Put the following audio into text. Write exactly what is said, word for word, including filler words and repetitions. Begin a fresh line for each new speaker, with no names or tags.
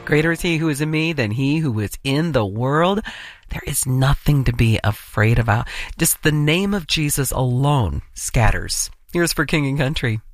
Greater is he who is in me than he who is in the world. There is nothing to be afraid about. Just the name of Jesus alone scatters. Here's For King and Country.